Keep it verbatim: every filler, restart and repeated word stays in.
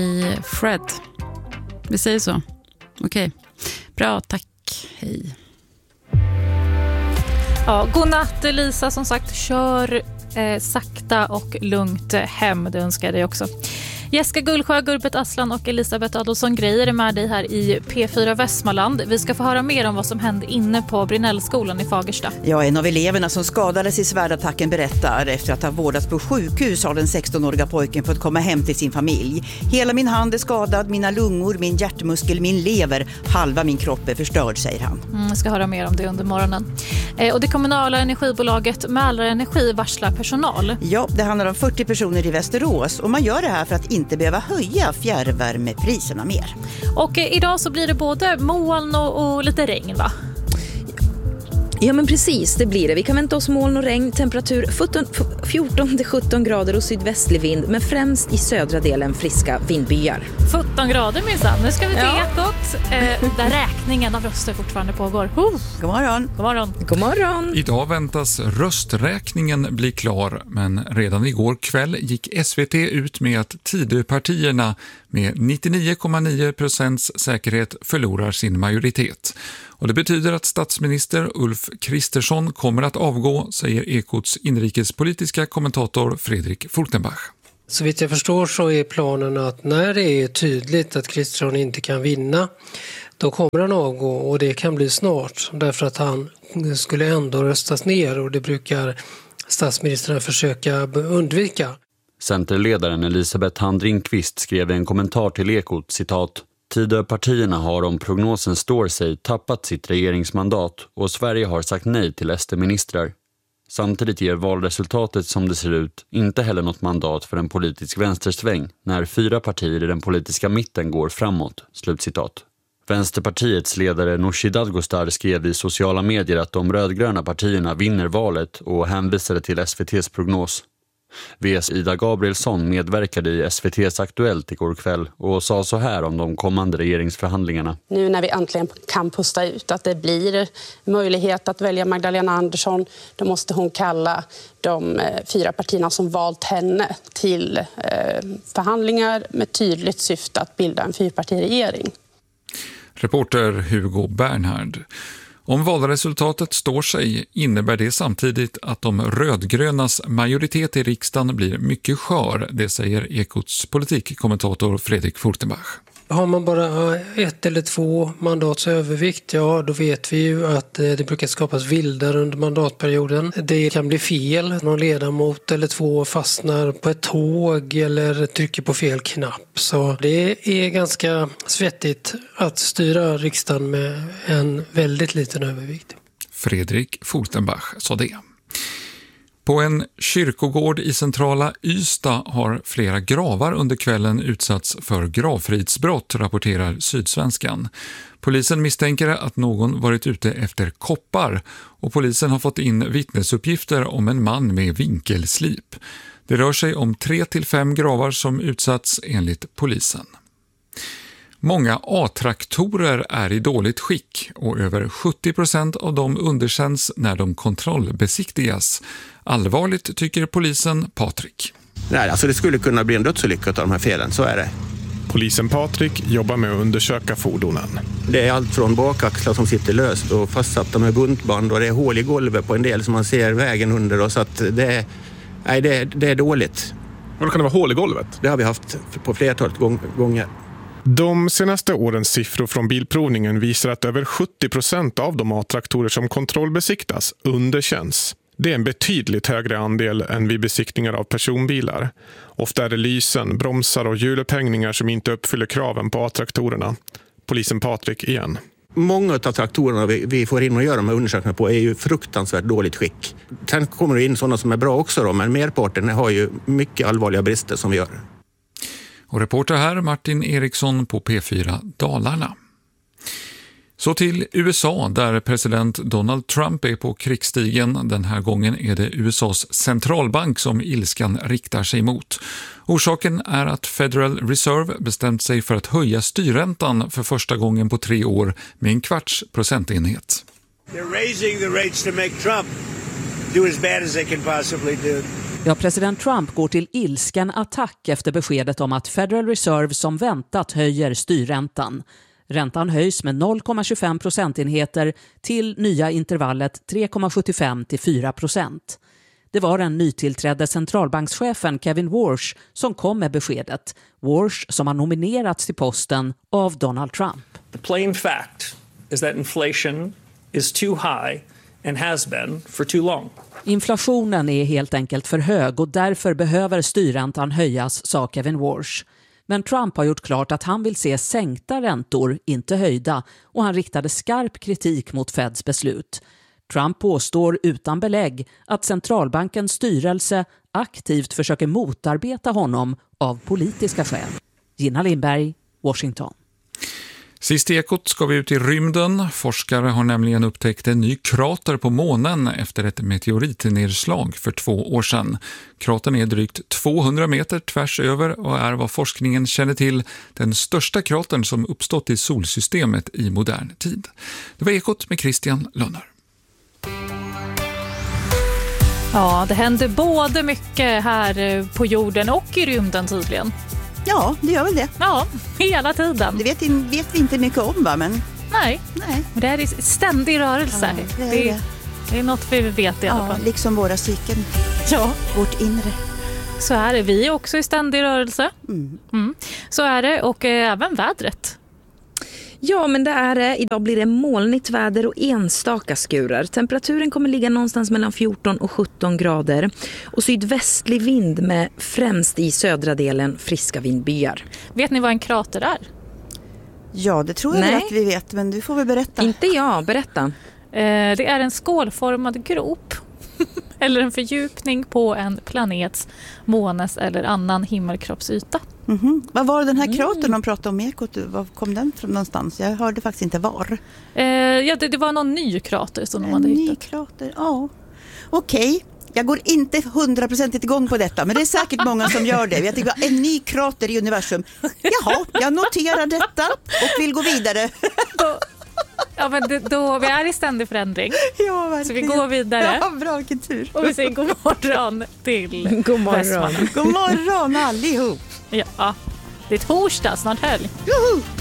i Fred. Vi säger så. Okej. Bra, tack. Hej. Ja, god natt Lisa, som sagt, kör eh, sakta och lugnt hem, det önskar jag dig också. Jessica Gullsjö, Gurbet Aslan och Elisabeth Adolfsson Grejer är med dig här i P fyra Västmanland. Vi ska få höra mer om vad som hände inne på Brynällskolan i Fagersta. Ja, en av eleverna som skadades i svärdattacken berättar: efter att ha vårdats på sjukhus har den sextonåriga pojken fått komma hem till sin familj. Hela min hand är skadad, mina lungor, min hjärtmuskel, min lever, halva min kropp är förstörd, säger han. Mm, jag ska höra mer om det under morgonen. Eh, och det kommunala energibolaget Mälarenergi varslar personal. Ja, det handlar om fyrtio personer i Västerås och man gör det här för att inte behöva höja fjärrvärmepriserna mer. Och eh, idag så blir det både moln och, och lite regn, va? Ja, men precis, det blir det. Vi kan vänta oss moln och regn, temperatur fjorton till sjutton grader och sydvästlig vind, men främst i södra delen friska vindbyar. sjutton grader minsann. Nu ska vi till Ja. Ekot, eh, där räkningen av röster fortfarande pågår. Uh. God morgon. God morgon. God morgon. Idag väntas rösträkningen bli klar, men redan igår kväll gick S V T ut med att Tidöpartierna med nittionio komma nio procents säkerhet förlorar sin majoritet. Och det betyder att statsminister Ulf Kristersson kommer att avgå, säger Ekots inrikespolitiska kommentator Fredrik Fortenbach. Så vitt jag förstår så är planen att när det är tydligt att Kristersson inte kan vinna, då kommer han avgå, och det kan bli snart därför att han skulle ändå röstas ner, och det brukar statsministern försöka undvika. Centerledaren Elisabeth Handringqvist skrev i en kommentar till Ekot, citat: Tidöpartierna har, om prognosen står sig, tappat sitt regeringsmandat och Sverige har sagt nej till S D-ministrar. Samtidigt ger valresultatet som det ser ut inte heller något mandat för en politisk vänstersväng när fyra partier i den politiska mitten går framåt. Slutcitat. Vänsterpartiets ledare Nooshi Dadgostar skrev i sociala medier att de rödgröna partierna vinner valet och hänvisade till S V T:s prognos. V S Ida Gabrielsson medverkade i S V T:s Aktuellt igår kväll och sa så här om de kommande regeringsförhandlingarna. Nu när vi äntligen kan pusta ut att det blir möjlighet att välja Magdalena Andersson, då måste hon kalla de fyra partierna som valt henne till förhandlingar med tydligt syfte att bilda en fyrpartiregering. Reporter Hugo Bernhard. Om valresultatet står sig innebär det samtidigt att de rödgrönas majoritet i riksdagen blir mycket skör, det säger Ekots politikkommentator Fredrik Fortenbach. Har man bara ett eller två mandats övervikt, ja då vet vi ju att det brukar skapas vildar under mandatperioden. Det kan bli fel, någon ledamot eller två fastnar på ett tåg eller trycker på fel knapp. Så det är ganska svettigt att styra riksdagen med en väldigt liten övervikt. Fredrik Fortenbach sa det. På en kyrkogård i centrala Ystad har flera gravar under kvällen utsatts för gravfridsbrott, rapporterar Sydsvenskan. Polisen misstänker att någon varit ute efter koppar och polisen har fått in vittnesuppgifter om en man med vinkelslip. Det rör sig om tre till fem gravar som utsatts enligt polisen. Många A-traktorer är i dåligt skick och över sjuttio procent av dem underkänns när de kontrollbesiktigas. Allvarligt tycker polisen Patrik. Nej, alltså det skulle kunna bli en dödsolycka av de här felen, så är det. Polisen Patrik jobbar med att undersöka fordonen. Det är allt från bakaxlar som sitter löst och fastsatta med buntband, och det är hål i golvet på en del som man ser vägen under, och så att det är, nej, det är, det är dåligt. Och då kan det vara hål i golvet? Det har vi haft på flertalet gånger. De senaste årens siffror från bilprovningen visar att över sjuttio procent av de A-traktorer som kontrollbesiktas underkänns. Det är en betydligt högre andel än vid besiktningar av personbilar. Ofta är det lysen, bromsar och hjulupphängningar som inte uppfyller kraven på A-traktorerna. Polisen Patrik igen. Många av traktorerna vi, vi får in och göra de här undersökningarna på är ju fruktansvärt dåligt skick. Sen kommer det in sådana som är bra också då, men merparten har ju mycket allvarliga brister som vi gör. Och reporter här Martin Eriksson på P fyra Dalarna. Så till U S A där president Donald Trump är på krigsstigen. Den här gången är det U S A:s centralbank som ilskan riktar sig mot. Orsaken är att Federal Reserve bestämt sig för att höja styrräntan för första gången på tre år med en kvarts procentenhet. They're raising the rates to make Trump do as bad as they can possibly do. Ja, president Trump går till ilsken attack efter beskedet om att Federal Reserve som väntat höjer styrräntan. Räntan höjs med noll komma tjugofem procentenheter till nya intervallet tre komma sjuttiofem till fyra procent. Det var den nytillträdde centralbankschefen Kevin Warsh som kom med beskedet. Warsh som har nominerats till posten av Donald Trump. The plain fact is that inflation is too high and has been for too long. Inflationen är helt enkelt för hög och därför behöver styrräntan höjas, sa Kevin Warsh. Men Trump har gjort klart att han vill se sänkta räntor, inte höjda, och han riktade skarp kritik mot Feds beslut. Trump påstår utan belägg att centralbankens styrelse aktivt försöker motarbeta honom av politiska skäl. Gina Lindberg, Washington. Sist i Ekot ska vi ut i rymden. Forskare har nämligen upptäckt en ny krater på månen efter ett meteoritnedslag för två år sedan. Kratern är drygt tvåhundra meter tvärs över och är vad forskningen känner till den största kratern som uppstått i solsystemet i modern tid. Det var Ekot med Christian Lönner. Ja, det händer både mycket här på jorden och i rymden tydligen. Ja, det gör väl det. Ja, hela tiden. Det vet, vet vi inte mycket om, va? Men... Nej. Nej, det är ständig rörelse. Ja, det, är det, det. det är något vi vet i alla fall. Ja, liksom våra psyken. Ja. Vårt inre. Så är det. Vi är också i ständig rörelse. Mm. Mm. Så är det, och eh, även vädret. Ja, men det är det. Idag blir det molnigt väder och enstaka skurar. Temperaturen kommer ligga någonstans mellan fjorton och sjutton grader. Och sydvästlig vind med främst i södra delen friska vindbyar. Vet ni vad en krater är? Ja, det tror jag Nej. att vi vet, men du får väl berätta. Inte jag, berätta. Eh, det är en skålformad grop. Eller en fördjupning på en planets, månes eller annan himmelkroppsyta. Mm-hmm. Vad var den här kratern mm. de pratade om i Ekot? Var kom den från någonstans? Jag hörde faktiskt inte var. Eh, ja, det, det var någon ny krater som de hade en hittat. ny krater, ja. Okej, okay. Jag går inte hundraprocentigt igång på detta, men det är säkert många som gör det. Jag tycker en ny krater i universum. Jaha, jag noterar detta och vill gå vidare. Då, ja, men det, då, vi är i ständig förändring. Ja, verkligen. Så vi går vidare. Ja, bra, vilken tur. Och vi säger god morgon till God morgon. God morgon allihop. Ja, det är torsdag, snart helg. Juhu!